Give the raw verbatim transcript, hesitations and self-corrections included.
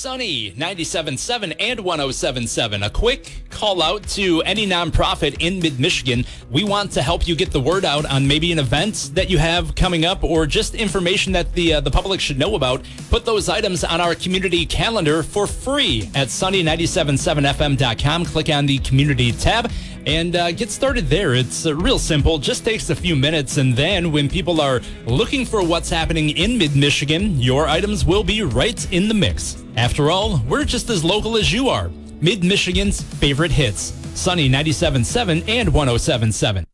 Sunny ninety-seven point seven and one oh seven point seven. A quick call out to any nonprofit in mid-Michigan. We want to help you get the word out on maybe an event that you have coming up or just information that the uh, the public should know about. Put those items on our community calendar for free at sunny nine seven seven f m dot com. Click on the community tab and uh, get started there. It's uh, real simple, just takes a few minutes, and then when people are looking for what's happening in mid-Michigan, your items will be right in the mix. After all, we're just as local as you are. Mid-Michigan's favorite hits. Sunny ninety-seven point seven and one oh seven point seven.